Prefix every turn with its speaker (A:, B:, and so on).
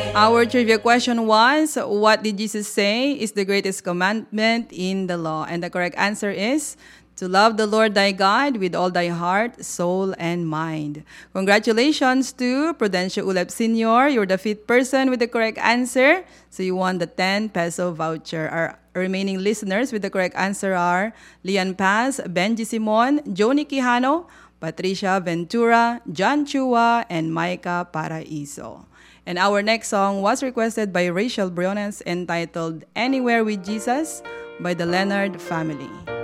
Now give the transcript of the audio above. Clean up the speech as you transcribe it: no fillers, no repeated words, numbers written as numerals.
A: Our trivia question was, what did Jesus say is the greatest commandment in the law? And the correct answer is, to love the Lord thy God with all thy heart, soul, and mind. Congratulations to Prudencio Ulep Sr. You're the fifth person with the correct answer. So you won the 10 peso voucher. Our remaining listeners with the correct answer are Lian Paz, Benji Simon, Joni Quijano, Patricia Ventura, John Chua, and Micah Paraiso. And our next song was requested by Rachel Briones entitled Anywhere with Jesus by the Leonard Family.